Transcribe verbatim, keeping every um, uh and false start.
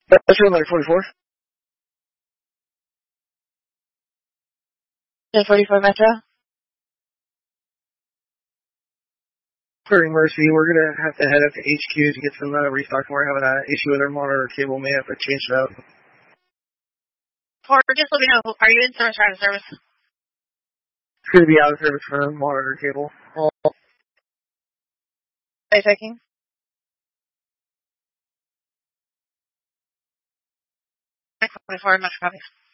That's room number forty-four. ten forty-four Metro. For Mercy, we're gonna have to head up to H Q to get some uh, restock. We're having an issue with our monitor cable. May have to change it out. Or just let me know. Are you in service or out of service? It's gonna be out of service for the monitor cable. Oh. Are you checking? ten forty-four Metro copy.